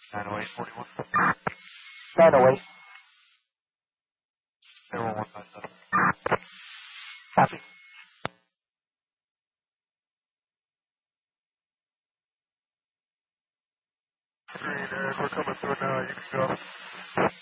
90841. 908. 01157. Copy. Green, Eric, we're coming through now. You can go.